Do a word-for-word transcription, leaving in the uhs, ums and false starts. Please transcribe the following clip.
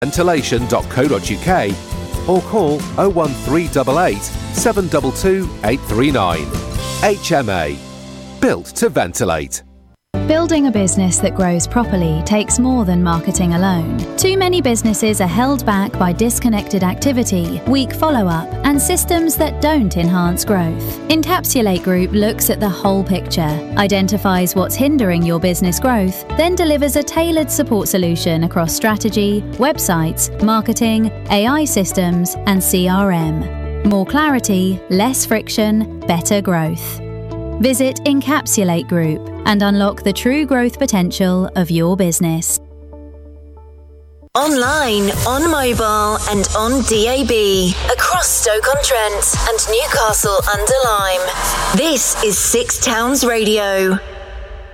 ventilation dot co dot uk or call oh one three eight eight, seven two two, eight three nine. H M A. Built to ventilate. Building a business that grows properly takes more than marketing alone. Too many businesses are held back by disconnected activity, weak follow-up, and systems that don't enhance growth. Encapsulate Group looks at the whole picture, identifies what's hindering your business growth, then delivers a tailored support solution across strategy, websites, marketing, A I systems, and C R M. More clarity, less friction, better growth. Visit Encapsulate Group and unlock the true growth potential of your business. Online, on mobile and on D A B. Across Stoke-on-Trent and Newcastle under Lyme. This is Six Towns Radio.